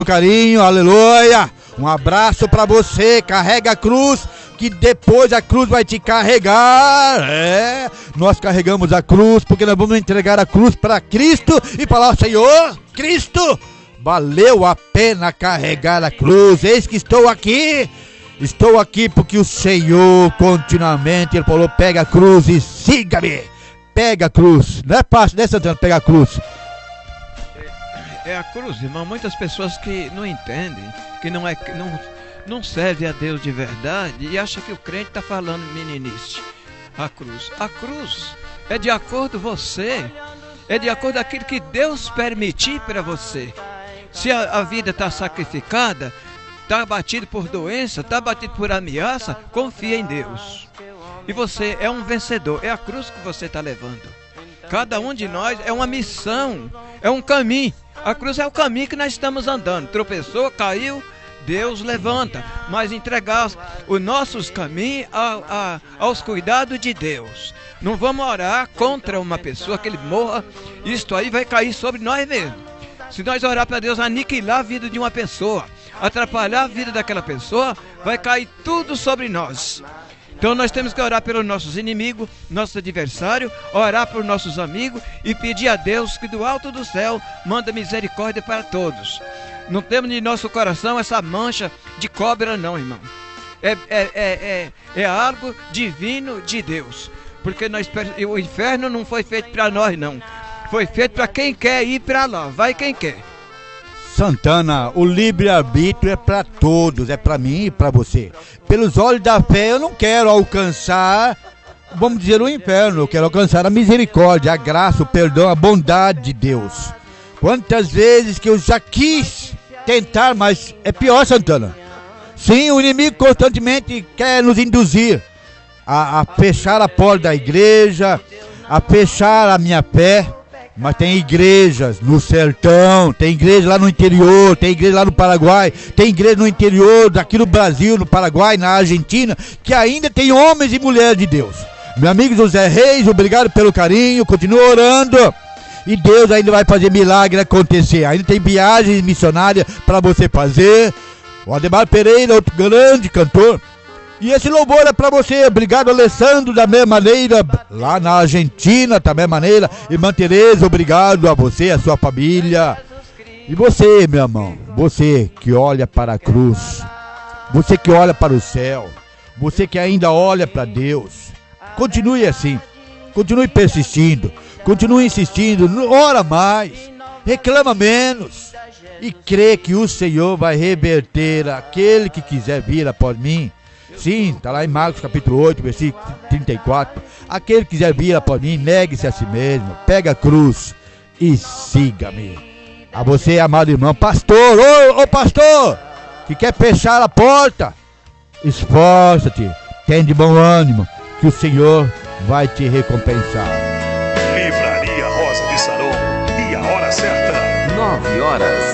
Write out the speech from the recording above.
Carinho, aleluia. Um abraço pra você. Carrega a cruz, que depois a cruz vai te carregar. Nós carregamos a cruz porque nós vamos entregar a cruz para Cristo e falar: Senhor, Cristo, valeu a pena carregar a cruz. Eis que estou aqui. Estou aqui porque o Senhor continuamente, Ele falou: pega a cruz e siga-me. Pega a cruz. Não é fácil, né, Santana, pegar a cruz? É a cruz, irmão. Muitas pessoas que não entendem, que não servem a Deus de verdade e acham que o crente está falando meninice. A cruz é de acordo com você, é de acordo com aquilo que Deus permitir para você. Se a vida está sacrificada, está abatido por doença, está abatido por ameaça, confia em Deus. E você é um vencedor, é a cruz que você está levando. Cada um de nós é uma missão, é um caminho. A cruz é o caminho que nós estamos andando. Tropeçou, caiu, Deus levanta. Mas entregar os nossos caminhos aos cuidados de Deus. Não vamos orar contra uma pessoa que ele morra. Isto aí vai cair sobre nós mesmos. Se nós orar para Deus aniquilar a vida de uma pessoa, atrapalhar a vida daquela pessoa, vai cair tudo sobre nós. Então nós temos que orar pelos nossos inimigos, nossos adversários, orar por nossos amigos e pedir a Deus que do alto do céu manda misericórdia para todos. Não temos em nosso coração essa mancha de cobra não, irmão. É algo divino de Deus. Porque o inferno não foi feito para nós não. Foi feito para quem quer ir para lá. Vai quem quer. Santana, o livre-arbítrio é para todos, é para mim e para você. Pelos olhos da fé eu não quero alcançar, vamos dizer, o inferno. Eu quero alcançar a misericórdia, a graça, o perdão, a bondade de Deus. Quantas vezes que eu já quis tentar, mas é pior, Santana. Sim, o inimigo constantemente quer nos induzir a fechar a porta da igreja, a fechar a minha fé. Mas tem igrejas no sertão, tem igreja lá no interior, tem igreja lá no Paraguai, tem igreja no interior daqui no Brasil, no Paraguai, na Argentina, que ainda tem homens e mulheres de Deus. Meu amigo José Reis, obrigado pelo carinho, continua orando e Deus ainda vai fazer milagre acontecer. Ainda tem viagens missionárias para você fazer. O Ademar Pereira, outro grande cantor. E esse louvor é para você. Obrigado, Alessandro, da mesma maneira, lá na Argentina, da mesma maneira. Irmã Tereza, obrigado a você, a sua família. E você, meu irmão, você que olha para a cruz, você que olha para o céu, você que ainda olha para Deus, continue assim, continue persistindo, continue insistindo, ora mais, reclama menos e crê que o Senhor vai reverter aquele que quiser vir após mim. Sim, está lá em Marcos capítulo 8, versículo 34. Aquele que quiser vir após mim, negue-se a si mesmo, pega a cruz e siga-me. A você, amado irmão, pastor, ô pastor, que quer fechar a porta, esforça-te, tem de bom ânimo, que o Senhor vai te recompensar. Livraria Rosa de Saron, e a hora certa, 9 horas.